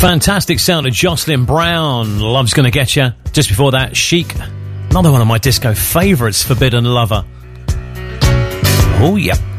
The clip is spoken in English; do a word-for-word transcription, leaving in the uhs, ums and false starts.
Fantastic sound of Jocelyn Brown, Love's Gonna Get Ya. Just before that, Chic, another one of my disco favourites, Forbidden Lover. Oh, yep.